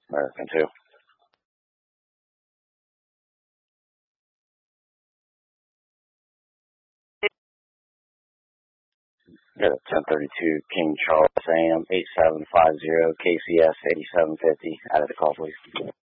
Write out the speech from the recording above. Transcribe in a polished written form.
American 2. Got a 1032 King Charles Sam 8750 KCS 8750. Out of the call, please.